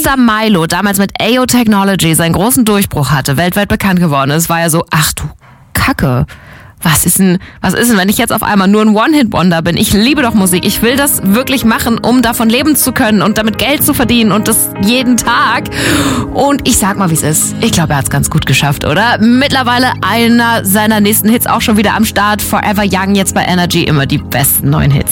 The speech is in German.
da Milo damals mit AO Technology seinen großen Durchbruch hatte, weltweit bekannt geworden ist, war er so, ach du Kacke. Was ist denn, wenn ich jetzt auf einmal nur ein One-Hit-Wonder bin? Ich liebe doch Musik. Ich will das wirklich machen, um davon leben zu können und damit Geld zu verdienen und das jeden Tag. Und ich sag mal, wie es ist. Ich glaube, er hat es ganz gut geschafft, oder? Mittlerweile einer seiner nächsten Hits auch schon wieder am Start. Forever Young, jetzt bei Energy, immer die besten neuen Hits.